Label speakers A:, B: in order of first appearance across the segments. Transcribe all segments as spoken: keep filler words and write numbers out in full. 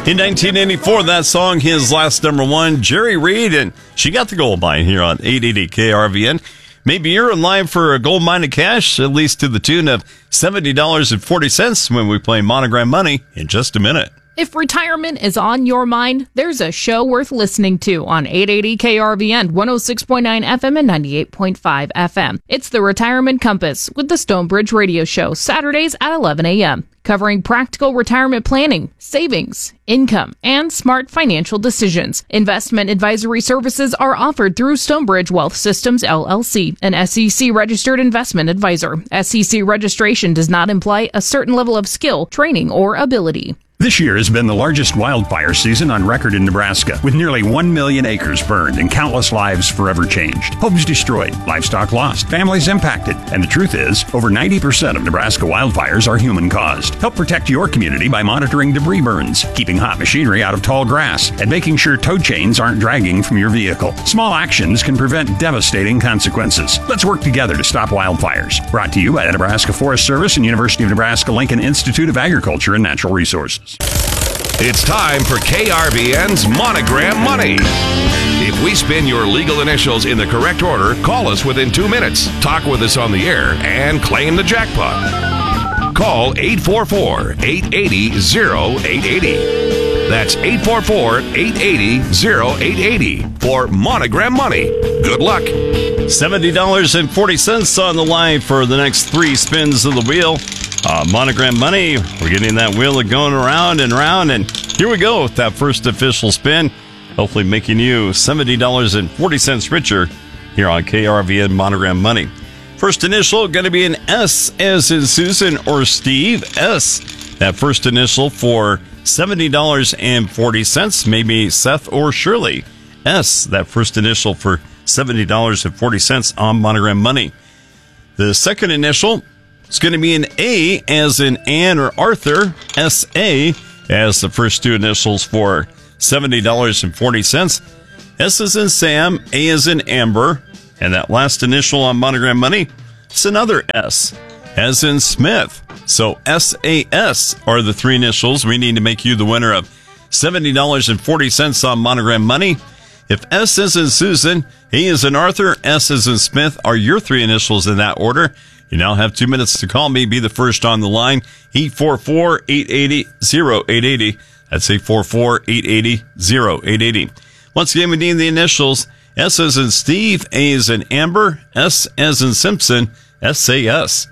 A: In nineteen eighty-four, that song, his last number one, Jerry Reed, and she got the gold mine here on eight eighty K R V N. Maybe you're in line for a gold mine of cash, at least to the tune of seventy dollars and forty cents when we play Monogram Money in just a minute.
B: If retirement is on your mind, there's a show worth listening to on eight eighty K R V N, one oh six point nine F M and ninety-eight point five F M. It's the Retirement Compass with the Stonebridge Radio Show, Saturdays at eleven a.m., covering practical retirement planning, savings, income, and smart financial decisions. Investment advisory services are offered through Stonebridge Wealth Systems, L L C, an S E C-registered investment advisor. S E C registration does not imply a certain level of skill, training, or ability.
C: This year has been the largest wildfire season on record in Nebraska, with nearly one million acres burned and countless lives forever changed. Homes destroyed, livestock lost, families impacted. And the truth is, over ninety percent of Nebraska wildfires are human-caused. Help protect your community by monitoring debris burns, keeping hot machinery out of tall grass, and making sure tow chains aren't dragging from your vehicle. Small actions can prevent devastating consequences. Let's work together to stop wildfires. Brought to you by the Nebraska Forest Service and University of Nebraska-Lincoln Institute of Agriculture and Natural Resources.
D: It's time for K R V N's Monogram Money. If we spin your legal initials in the correct order, call us within two minutes, talk with us on the air, and claim the jackpot. Call eight four four, eight eight zero, oh eight eight oh. That's eight four four, eight eight zero, oh eight eight oh for Monogram Money. Good luck.
A: seventy dollars and forty cents on the line for the next three spins of the wheel. Uh, Monogram Money, we're getting that wheel going around and around, and here we go with that first official spin, hopefully making you seventy dollars and forty cents richer here on K R V N Monogram Money. First initial going to be an S as in Susan or Steve, S. That first initial for seventy dollars and forty cents, maybe Seth or Shirley. S, that first initial for seventy dollars and forty cents on Monogram Money. The second initial, it's going to be an A as in Ann or Arthur, S A, as the first two initials for seventy dollars and forty cents. S as in Sam, A as in Amber, and that last initial on Monogram Money, it's another S, as in Smith. So S A S are the three initials we need to make you the winner of seventy dollars and forty cents on Monogram Money. If S is in Susan, A is in Arthur, S is in Smith are your three initials in that order. You now have two minutes to call me. Be the first on the line. eight four four, eight eight zero, oh eight eight oh. That's eight four four, eight eight zero, oh eight eight oh. Once again, we need the initials. S as in Steve, A as in Amber, S as in Simpson, S A S.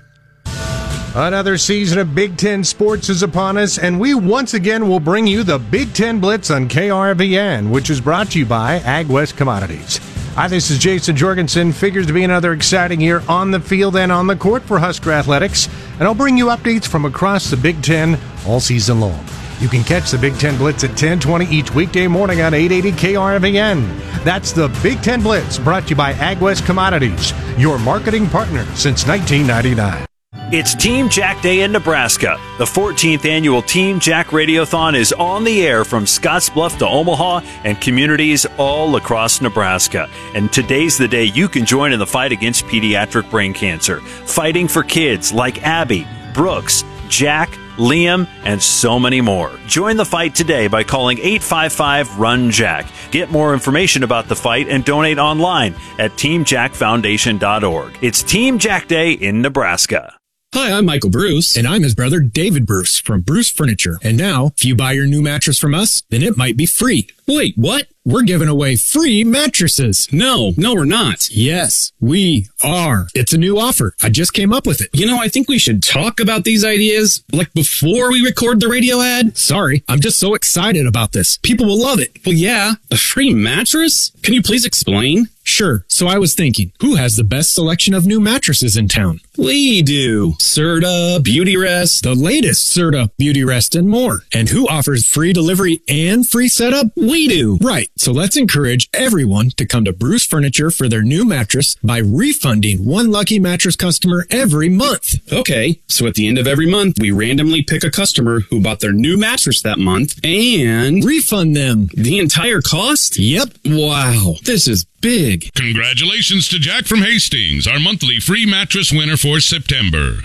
E: Another season of Big Ten sports is upon us, and we once again will bring you the Big Ten Blitz on K R V N, which is brought to you by AgWest Commodities. Hi, this is Jason Jorgensen. Figures to be another exciting year on the field and on the court for Husker Athletics, and I'll bring you updates from across the Big Ten all season long. You can catch the Big Ten Blitz at ten twenty each weekday morning on eight eighty K R V N. That's the Big Ten Blitz, brought to you by AgWest Commodities, your marketing partner since nineteen ninety-nine.
F: It's Team Jack Day in Nebraska. The fourteenth annual Team Jack Radiothon is on the air from Scottsbluff to Omaha and communities all across Nebraska. And today's the day you can join in the fight against pediatric brain cancer. Fighting for kids like Abby, Brooks, Jack, Liam, and so many more. Join the fight today by calling eight five five, R U N Jack. Get more information about the fight and donate online at team jack foundation dot org. It's Team Jack Day in Nebraska.
G: Hi, I'm Michael Bruce. And I'm his brother, David Bruce, from Bruce Furniture. And now, if you buy your new mattress from us, then it might be free. Wait, what? We're giving away free mattresses. No, no, we're not. Yes, we are. It's a new offer. I just came up with it. You know, I think we should talk about these ideas, like before we record the radio ad. Sorry, I'm just so excited about this. People will love it. Well, yeah, a free mattress? Can you please explain? Sure. So I was thinking, who has the best selection of new mattresses in town? We do. Serta, Beauty Rest, the latest Serta, Beauty Rest, and more. And who offers free delivery and free setup? We do. Right. So let's encourage everyone to come to Bruce Furniture for their new mattress by refunding one lucky mattress customer every month. Okay. So at the end of every month, we randomly pick a customer who bought their new mattress that month and refund them the entire cost? Yep. Wow. This is big.
H: Congratulations to Jack from Hastings, our monthly free mattress winner for September.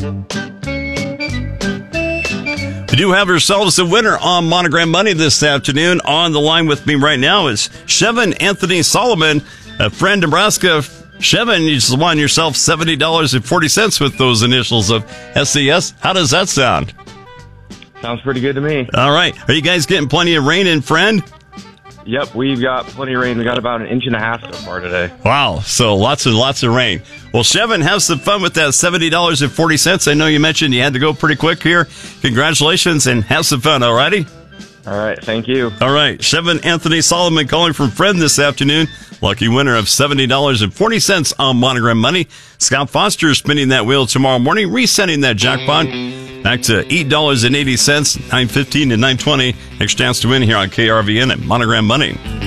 A: We do have ourselves a winner on Monogram Money this afternoon. On the line with me right now is Chevin Anthony Solomon, a friend Nebraska. Chevin, you just won yourself seventy dollars and forty cents with those initials of S C S. How does that sound?
I: Sounds pretty good to me.
A: All right. Are you guys getting plenty of rain in, friend?
I: Yep, we've got plenty of rain. We got about an inch and a half so far today.
A: Wow, so lots and lots of rain. Well, Chevin, have some fun with that seventy dollars and forty cents. I know you mentioned you had to go pretty quick here. Congratulations, and have some fun, all righty?
I: All right, thank you.
A: All right, Chevin Anthony Solomon calling from Friend this afternoon. Lucky winner of seventy dollars and forty cents on Monogram Money. Scott Foster spinning that wheel tomorrow morning, resetting that jackpot back to eight dollars and eighty cents, nine fifteen to nine twenty. Next chance to win here on K R V N at Monogram Money.